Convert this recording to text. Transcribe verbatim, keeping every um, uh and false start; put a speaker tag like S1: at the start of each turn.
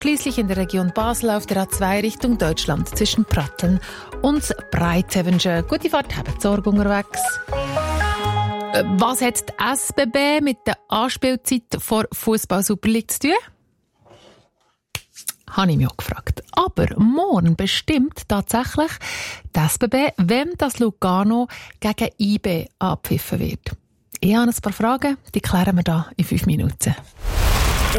S1: Schließlich in der Region Basel auf der A zwei Richtung Deutschland zwischen Pratteln und Breitevenge. Gute Fahrt, habt Sorge unterwegs. Was hat die S B B mit der Anspielzeit vor Fußball-Super League zu tun? Habe ich mich auch gefragt. Aber morgen bestimmt tatsächlich die S B B, wenn das Lugano gegen I B abpfiffen wird. Ich habe ein paar Fragen, die klären wir da in fünf Minuten.